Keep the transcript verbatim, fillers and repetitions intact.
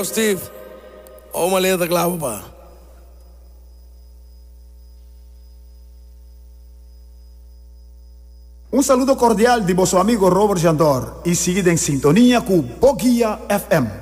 Ciao Steve. Oh, uma letra clava, pá. Um saludo cordial de vosso amigo Robert Jandor e seguida em sintonia com Boguia F M.